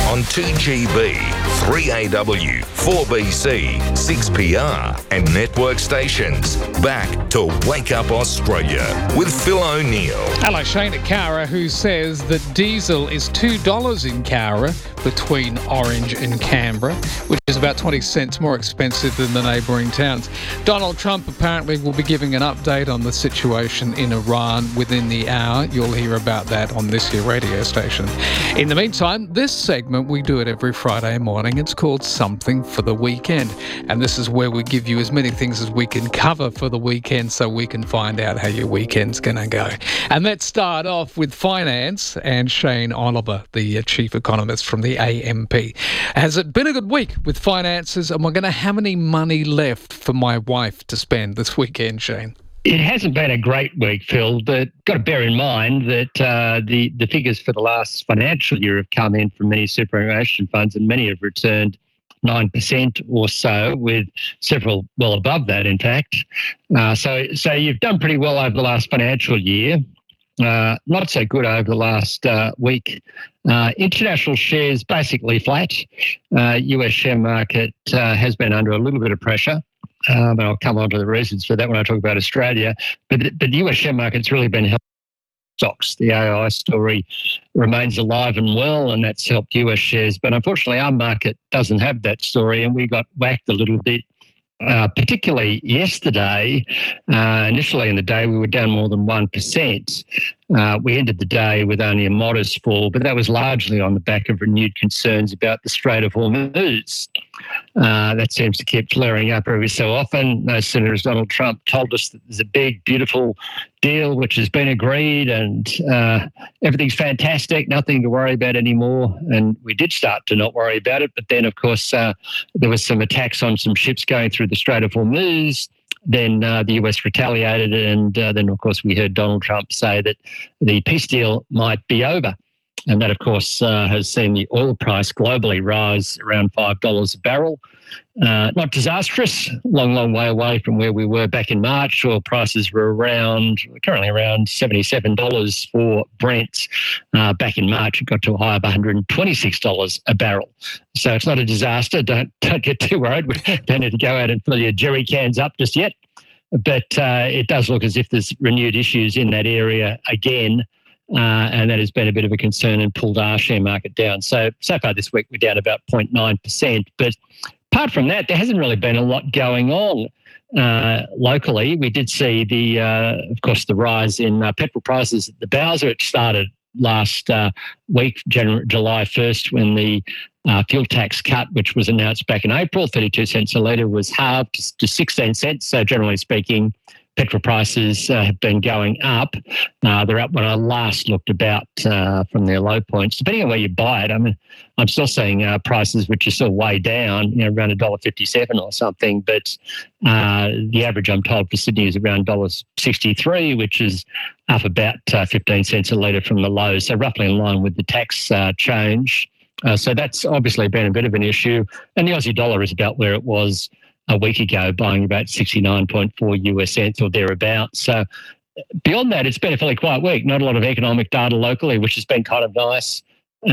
on 2GB, 3AW, 4BC, 6PR and network stations. Back to Wake Up Australia with Phil O'Neill. Hello, Shane at Cowra, who says that diesel is $2 in Cowra between Orange and Canberra, which is about 20 cents more expensive than the neighbouring towns. Donald Trump apparently will be giving an update on the situation in Iran within the hour. You'll hear about that on this here radio station. In the meantime, this segment, we do it every Friday morning. It's called Something for the Weekend. And this is where we give you as many things as we can cover for the weekend so we can find out how your weekend's going to go. And let's start off with finance and Shane Oliver, the chief economist from the AMP. Has it been a good week with finances? Am I going to have any money left for my wife to spend this weekend, Shane? It hasn't been a great week, Phil, but got to bear in mind that the figures for the last financial year have come in from many superannuation funds, and many have returned 9% or so, with several well above that, in fact. So you've done pretty well over the last financial year. Not so good over the last week. International shares basically flat. US share market has been under a little bit of pressure. And I'll come on to the reasons for that when I talk about Australia. But the US share market's really been helped. Stocks. The AI story remains alive and well, and that's helped US shares. But unfortunately, our market doesn't have that story, and we got whacked a little bit. Particularly yesterday, initially in the day, we were down more than 1%. We ended the day with only a modest fall, but that was largely on the back of renewed concerns about the Strait of Hormuz. That seems to keep flaring up every so often. No sooner has Donald Trump told us that there's a big, beautiful deal which has been agreed and everything's fantastic, nothing to worry about anymore. And we did start to not worry about it. But then, of course, there was some attacks on some ships going through the Strait of Hormuz. Then the US retaliated, and then, of course, we heard Donald Trump say that the peace deal might be over. And that, of course, has seen the oil price globally rise around $5 a barrel. Not disastrous, long way away from where we were back in March. Oil prices were currently around $77 for Brent. Back in March, it got to a high of $126 a barrel. So it's not a disaster. Don't get too worried. We don't need to go out and fill your jerry cans up just yet. But it does look as if there's renewed issues in that area again. And that has been a bit of a concern and pulled our share market down. So far this week, we're down about 0.9%. But apart from that, there hasn't really been a lot going on locally. We did see of course, the rise in petrol prices at the Bowser. It started last week, July 1st, when the fuel tax cut, which was announced back in April, 32 cents a litre, was halved to 16 cents. So generally speaking, petrol prices have been going up. They're up when I last looked about from their low points. Depending on where you buy it, I mean, I'm still seeing prices which are still way down, around $1.57 or something. But the average, I'm told, for Sydney is around $1.63, which is up about 15 cents a litre from the low. So roughly in line with the tax change. So that's obviously been a bit of an issue. And the Aussie dollar is about where it was a week ago, buying about 69.4 US cents or thereabouts. So beyond that, it's been a fairly quiet week. Not a lot of economic data locally, which has been kind of nice.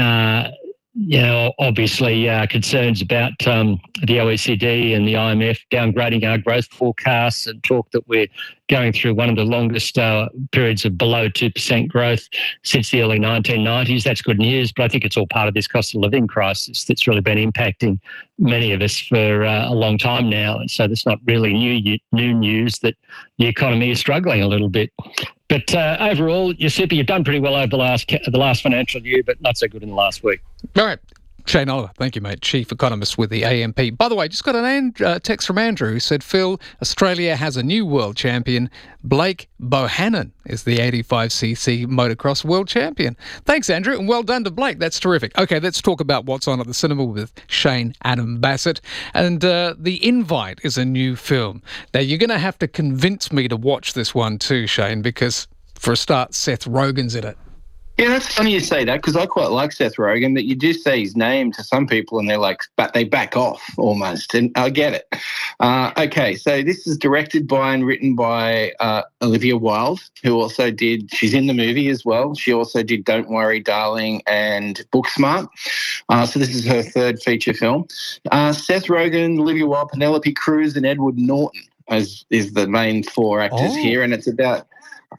Obviously concerns about the OECD and the IMF downgrading our growth forecasts, and talk that we're going through one of the longest periods of below 2% growth since the early 1990s. That's good news, but I think it's all part of this cost of living crisis that's really been impacting many of us for a long time now. And so that's not really new news that the economy is struggling a little bit. But overall, you've done pretty well over the last financial year, but not so good in the last week. All right. Shane Oliver, thank you, mate. Chief economist with the AMP. By the way, just got a text from Andrew who said, Phil, Australia has a new world champion. Blake Bohannon is the 85cc motocross world champion. Thanks, Andrew, and well done to Blake. That's terrific. Okay, let's talk about what's on at the cinema with Shane Adam Bassett. And The Invite is a new film. Now, you're going to have to convince me to watch this one too, Shane, because for a start, Seth Rogen's in it. Yeah, that's funny you say that because I quite like Seth Rogen, but you do say his name to some people and they're like, but they back off almost, and I get it. Okay, so this is directed by and written by Olivia Wilde, who also she's in the movie as well. She also did Don't Worry, Darling and Booksmart. So this is her third feature film. Seth Rogen, Olivia Wilde, Penelope Cruz and Edward Norton is the main four actors here, and it's about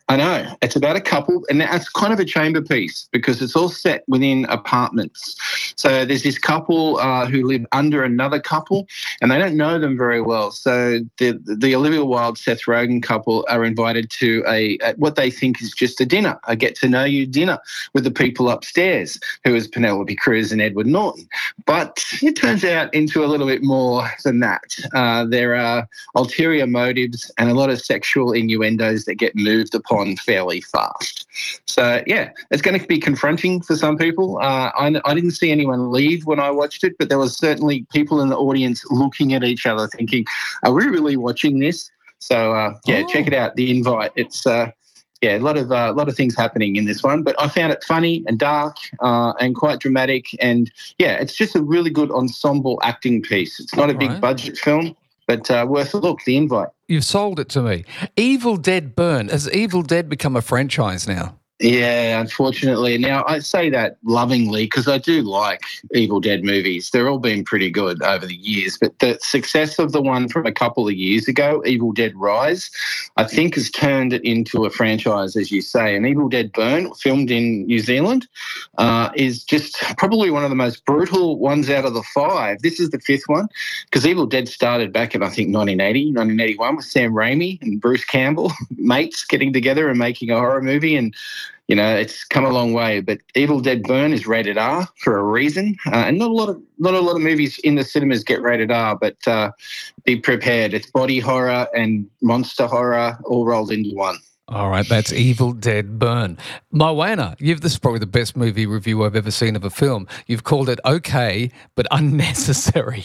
a couple, and it's kind of a chamber piece because it's all set within apartments. So there's this couple who live under another couple, and they don't know them very well. So the Olivia Wilde, Seth Rogen couple are invited to what they think is just a dinner, a get-to-know-you dinner with the people upstairs, who is Penelope Cruz and Edward Norton. But it turns out into a little bit more than that. There are ulterior motives and a lot of sexual innuendos that get moved upon fairly fast. So, yeah, it's going to be confronting for some people. I didn't see anyone leave when I watched it, but there was certainly people in the audience looking at each other thinking, are we really watching this? So, check it out, The Invite. It's a lot of things happening in this one, but I found it funny and dark and quite dramatic. And, it's just a really good ensemble acting piece. It's not a big budget film, but worth a look, The Invite. You've sold it to me. Evil Dead Burn. Has Evil Dead become a franchise now? Yeah, unfortunately. Now, I say that lovingly because I do like Evil Dead movies. They're all been pretty good over the years, but the success of the one from a couple of years ago, Evil Dead Rise, I think has turned it into a franchise, as you say. And Evil Dead Burn, filmed in New Zealand, is just probably one of the most brutal ones out of the five. This is the fifth one because Evil Dead started back in, I think, 1980, 1981 with Sam Raimi and Bruce Campbell, mates getting together and making a horror movie. And it's come a long way, but Evil Dead Burn is rated R for a reason, and not a lot of movies in the cinemas get rated R. But be prepared; it's body horror and monster horror all rolled into one. All right, that's Evil Dead Burn. Moana, this is probably the best movie review I've ever seen of a film. You've called it okay, but unnecessary.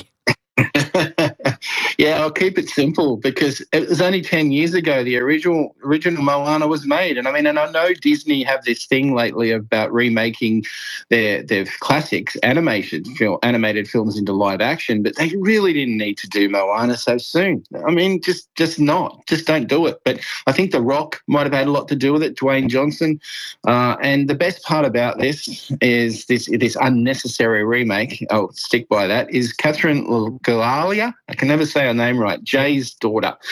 Yeah, I'll keep it simple because it was only 10 years ago the original Moana was made. And I know Disney have this thing lately about remaking their classics, animated films into live action, but they really didn't need to do Moana so soon. Just don't do it. But I think The Rock might have had a lot to do with it, Dwayne Johnson. And the best part about this is this unnecessary remake, I'll stick by that, is Catherine Galalia. I can never say her name right, Jay's daughter.